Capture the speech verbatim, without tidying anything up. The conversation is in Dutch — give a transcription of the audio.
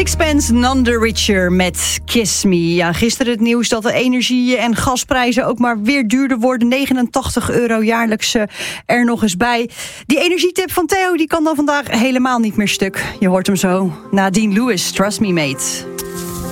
Sixpence None the Richer met Kiss Me. Ja, gisteren het nieuws dat de energie- en gasprijzen ook maar weer duurder worden. negenentachtig euro jaarlijks uh, er nog eens bij. Die energietip van Theo die kan dan vandaag helemaal niet meer stuk. Je hoort hem zo. Nadine Lewis, Trust Me Mate.